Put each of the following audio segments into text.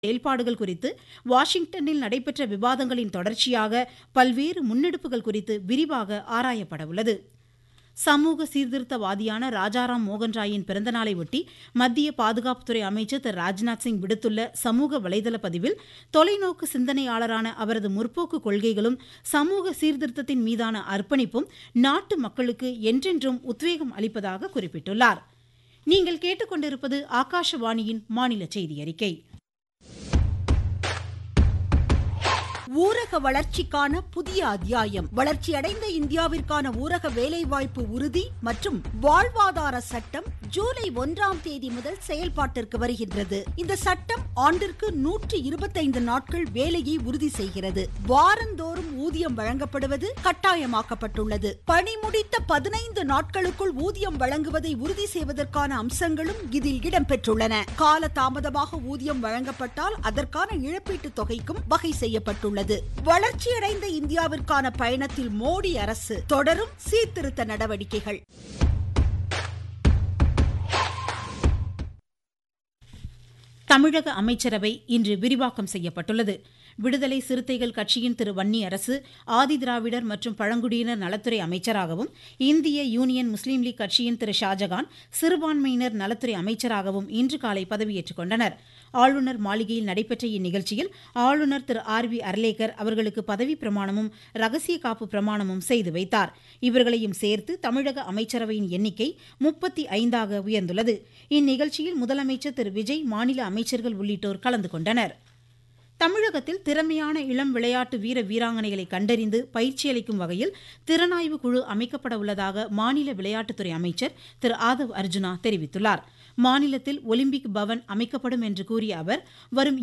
செயல்பாடுகள் குறித்து வாஷிங்டனில் நடைபெற்ற விவாதங்களின் தொடர்ச்சியாக பல்வேறு முன்னெடுப்புகள் குறித்து விரிவாக ஆராயப்பட உள்ளது. சமூக சீர்திருத்தவாதியான ராஜாராம் மோகன் ராயின் பிறந்தநாளை ஒட்டி மத்திய பாதுகாப்புத்துறை அமைச்சர் திரு ராஜ்நாத் சிங் விடுத்துள்ள சமூக வலைதள பதிவில் தொலைநோக்கு சிந்தனையாளரான அவரது முற்போக்கு கொள்கைகளும் சமூக சீர்திருத்தத்தின் மீதான அர்ப்பணிப்பும் நாட்டு மக்களுக்கு என்றென்றும் உத்வேகம் அளிப்பதாக குறிப்பிட்டுள்ளார். நீங்கள் கேட்டுக்கொண்டிருப்பது ஆகாஷவாணியின் மாநில செய்தி அறிக்கை. ஊரக வளர்ச்சிக்கான புதிய அத்தியாயம். வளர்ச்சியடைந்த இந்தியாவிற்கான ஊரக வேலைவாய்ப்பு உறுதி மற்றும் வாழ்வாதார சட்டம் ஜூலை 1ஆம் தேதி முதல் செயல்பாட்டிற்கு வருகின்றது. இந்த சட்டம் ஆண்டிற்கு 125 நாட்கள் வேலையை உறுதி செய்கிறது. வாரந்தோறும் ஊதியம் வழங்கப்படுவது கட்டாயமாக்கப்பட்டுள்ளது. பணி முடித்த 15 நாட்களுக்குள் ஊதியம் வழங்குவதை உறுதி செய்வதற்கான அம்சங்களும் இதில் இடம்பெற்றுள்ளன. கால தாமதமாக ஊதியம் வழங்கப்பட்டால் அதற்கான இழப்பீட்டுத் தொகைக்கும் வகை செய்யப்பட்டுள்ளது. வளர்ச்சியடைந்த இந்தியாவிற்கான பயணத்தில் மோடி அரசு தொடரும் சீர்திருத்த நடவடிக்கைகள். தமிழக அமைச்சரவை இன்று விரிவாக்கம் செய்யப்பட்டுள்ளது. விடுதலை சிறுத்தைகள் கட்சியின் திரு வன்னியரசு ஆதிதிராவிடர் மற்றும் பழங்குடியினர் நலத்துறை அமைச்சராகவும், இந்திய யூனியன் முஸ்லீம் லீக் கட்சியின் திரு ஷாஜகான் சிறுபான்மையினர் நலத்துறை அமைச்சராகவும் இன்று காலை பதவியேற்றுக் கொண்டனர். ஆளுநர் மாளிகையில் நடைபெற்ற இந்நிகழ்ச்சியில் ஆளுநர் திரு RV அர்லேக்கர் அவர்களுக்கு பதவி பிரமாணமும் ரகசிய காப்பு பிரமாணமும் செய்து வைத்தார். இவர்களையும் சேர்த்து தமிழக அமைச்சரவையின் எண்ணிக்கை 35ஆக உயர்ந்துள்ளது. இந்நிகழ்ச்சியில் முதலமைச்சர் திரு விஜய், மாநில அமைச்சர்கள் உள்ளிட்டோர் கலந்து கொண்டனர். தமிழகத்தில் திறமையான இளம் விளையாட்டு வீர வீராங்கனைகளை கண்டறிந்து பயிற்சி அளிக்கும் வகையில் திறனாய்வு குழு அமைக்கப்பட உள்ளதாக மாநில விளையாட்டுத்துறை அமைச்சர் திரு ஆதவ் அர்ஜுனா தெரிவித்துள்ளார். மாநிலத்தில் ஒலிம்பிக் பவன் அமைக்கப்படும் என்று கூறிய அவர், வரும்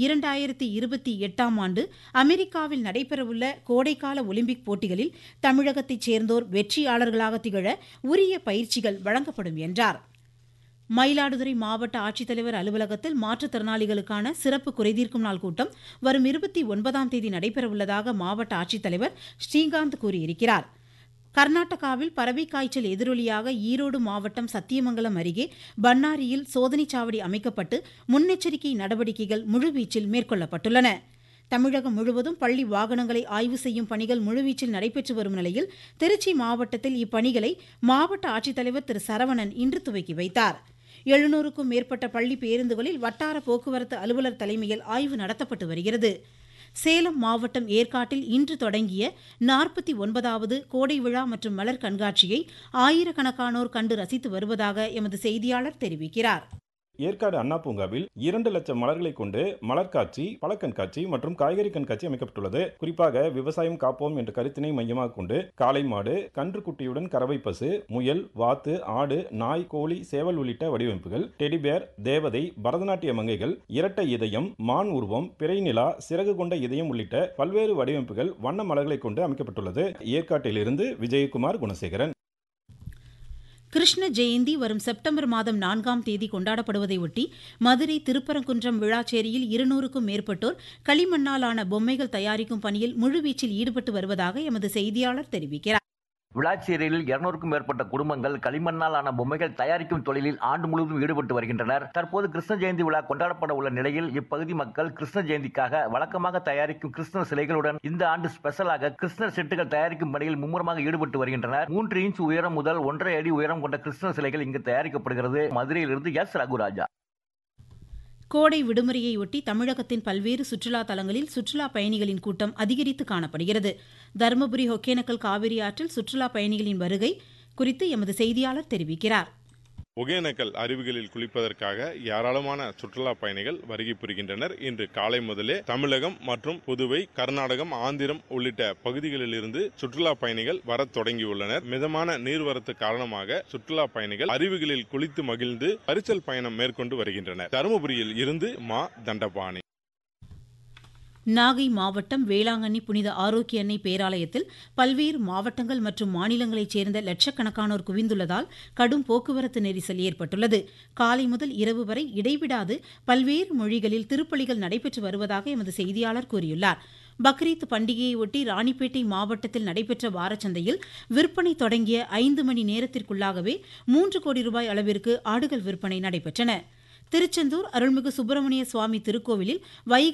2028ஆம் ஆண்டு அமெரிக்காவில் நடைபெறவுள்ள கோடைக்கால ஒலிம்பிக் போட்டிகளில் தமிழகத்தைச் சேர்ந்தோர் வெற்றியாளர்களாக திகழ உரிய பயிற்சிகள் வழங்கப்படும் என்றார். மயிலாடுதுறை மாவட்ட ஆட்சித்தலைவர் அலுவலகத்தில் மாற்றுத்திறனாளிகளுக்கான சிறப்பு குறைதீர்க்கும் நாள் கூட்டம் வரும் 29ஆம் தேதி நடைபெறவுள்ளதாக மாவட்ட ஆட்சித்தலைவர் ஸ்ரீகாந்த் கூறியிருக்கிறார். கர்நாடகாவில் பறவை காய்ச்சல் எதிரொலியாக ஈரோடு மாவட்டம் சத்தியமங்கலம் அருகே பன்னாரியில் சோதனைச் சாவடி அமைக்கப்பட்டு முன்னெச்சரிக்கை நடவடிக்கைகள் முழுவீச்சில் மேற்கொள்ளப்பட்டுள்ளன. தமிழகம் முழுவதும் பள்ளி வாகனங்களை ஆய்வு செய்யும் பணிகள் முழுவீச்சில் நடைபெற்று வரும் நிலையில் திருச்சி மாவட்டத்தில் இப்பணிகளை மாவட்ட ஆட்சித்தலைவர் திரு சரவணன் இன்று துவக்கி வைத்தார். 700க்கும் மேற்பட்ட பள்ளி பேருந்துகளில் வட்டார போக்குவரத்து அலுவலர் தலைமையில் ஆய்வு நடத்தப்பட்டு வருகிறது. சேலம் மாவட்டம் ஏற்காட்டில் இன்று தொடங்கிய 49வது கோடை விழா மற்றும் மலர் கண்காட்சியை ஆயிரக்கணக்கானோர் கண்டு ரசித்து வருவதாக எமது செய்தியாளர் தெரிவிக்கிறார். ஏற்காடு அண்ணா பூங்காவில் 2 லட்சம் மலர்களை கொண்டு மலர் காட்சி, பழக்கண்காட்சி மற்றும் காய்கறி கண்காட்சி அமைக்கப்பட்டுள்ளது. குறிப்பாக விவசாயம் காப்போம் என்ற கருத்தினை மையமாக கொண்டு காளை மாடு, கன்றுக்குட்டியுடன் கறவை பசு, முயல், வாத்து, ஆடு, நாய், கோழி, சேவல் உள்ளிட்ட வடிவமைப்புகள், டெடிபேர், தேவதை, பரதநாட்டிய மங்கைகள், இரட்டை இதயம், மான் உருவம், பிறை நிலா, சிறகு கொண்ட இதயம் உள்ளிட்ட பல்வேறு வடிவமைப்புகள் வண்ண மலர்களை கொண்டு அமைக்கப்பட்டுள்ளது. ஏற்காட்டிலிருந்து விஜயகுமார், குணசேகரன். கிருஷ்ண ஜெயந்தி வரும் செப்டம்பர் மாதம் 4ஆம் தேதி கொண்டாடப்படுவதை ஒட்டி மதுரை திருப்பரங்குன்றம் விழாச்சேரியில் 200க்கும் மேற்பட்டோர் களிமண்ணாலான பொம்மைகள் தயாரிக்கும் பணியில் முழுவீச்சில் ஈடுபட்டு வருவதாக எமது செய்தியாளர் தெரிவிக்கிறார். விளாச்சேரியில் 200க்கும் மேற்பட்ட குடும்பங்கள் களிமண்ணால் ஆன பொம்மைகள் தயாரிக்கும் தொழிலில் ஆண்டு முழுவதும் ஈடுபட்டு வருகின்றனர். தற்போது கிருஷ்ண ஜெயந்தி விழா கொண்டாடப்பட உள்ள நிலையில் இப்பகுதி மக்கள் கிருஷ்ண ஜெயந்திக்காக வழக்கமாக தயாரிக்கும் கிருஷ்ணர் சிலைகளுடன் இந்த ஆண்டு ஸ்பெஷலாக கிருஷ்ணர் செட்டுகள் தயாரிக்கும் பணியில் மும்முரமாக ஈடுபட்டு வருகின்றனர். 3 இன்ச் உயரம் முதல் 1.5 அடி உயரம் கொண்ட கிருஷ்ணர் சிலைகள் இங்கு தயாரிக்கப்படுகிறது. மதுரையிலிருந்து எஸ் ரகுராஜா. கோடை விடுமுறையொட்டி தமிழகத்தின் பல்வேறு சுற்றுலா தலங்களில் சுற்றுலா பயணிகளின் கூட்டம் அதிகரித்து காணப்படுகிறது. தருமபுரி ஒகேனக்கல் காவிரி ஆற்றில் சுற்றுலா பயணிகளின் வருகை குறித்து எமது செய்தியாளர் தெரிவிக்கிறார். ஒகேனக்கல் அருவிகளில் குளிப்பதற்காக ஏராளமான சுற்றுலா பயணிகள் வருகை புரிகின்றனர். இன்று காலை முதலே தமிழகம் மற்றும் புதுவை, கர்நாடகம், ஆந்திரம் உள்ளிட்ட பகுதிகளில் இருந்து சுற்றுலா பயணிகள் வரத் தொடங்கியுள்ளனர். மிதமான நீர்வரத்து காரணமாக சுற்றுலா பயணிகள் அருவிகளில் குளித்து மகிழ்ந்து பரிசல் பயணம் மேற்கொண்டு வருகின்றனர். தருமபுரியில் இருந்து மா தண்டபாணி. நாகை மாவட்டம் வேளாங்கண்ணி புனித ஆரோக்கிய அன்னை பேராலயத்தில் பல்வேறு மாவட்டங்கள் மற்றும் மாநிலங்களைச் சேர்ந்த லட்சக்கணக்கானோர் குவிந்துள்ளதால் கடும் போக்குவரத்து நெரிசல் ஏற்பட்டுள்ளது. காலை முதல் இரவு வரை இடைவிடாது பல்வேறு மொழிகளில் திருப்பலிகள் நடைபெற்று வருவதாக எமது செய்தியாளர் கூறியுள்ளார். பக்ரீத் பண்டிகையையொட்டி ராணிப்பேட்டை மாவட்டத்தில் நடைபெற்ற வாரச்சந்தையில் விற்பனை தொடங்கிய 5 மணி நேரத்திற்குள்ளாகவே 3 கோடி ரூபாய் அளவிற்கு ஆடுகள் விற்பனை நடைபெற்றன. திருச்செந்தூர் அருள்மிகு சுப்பிரமணிய சுவாமி திருக்கோவிலில் வைகை